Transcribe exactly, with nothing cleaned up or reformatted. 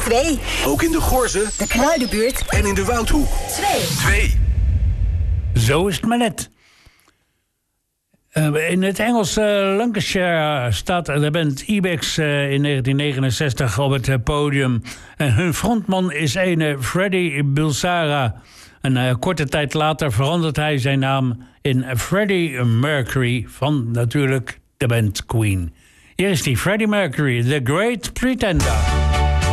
Twee. Ook in de Goorze. De Kruidenbuurt. En in de Woudhoek. Twee. Twee. Zo is het maar net. Uh, in het Engels uh, Lancashire staat de band Ibex uh, in negentien negenenzestig op het uh, podium. En hun frontman is een Freddie Bulsara. Een uh, korte tijd later verandert hij zijn naam in Freddie Mercury van natuurlijk de band Queen. Hier is die Freddie Mercury, The Great Pretender.